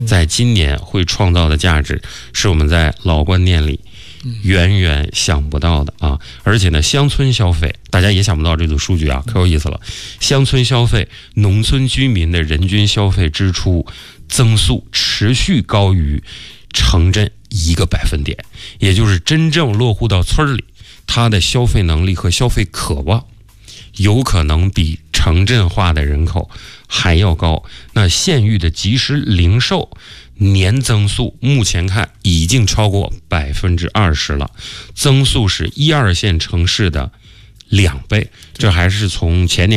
在今年会创造的价值是我们在老观念里远远想不到的啊！而且呢，乡村消费大家也想不到这组数据啊，可有意思了。乡村消费，农村居民的人均消费支出增速持续高于城镇1个百分点，也就是真正落户到村里，他的消费能力和消费渴望有可能比城镇化的人口还要高。那县域的即时零售年增速目前看已经超过20%了，增速是1、2线城市的2倍，这还是从前年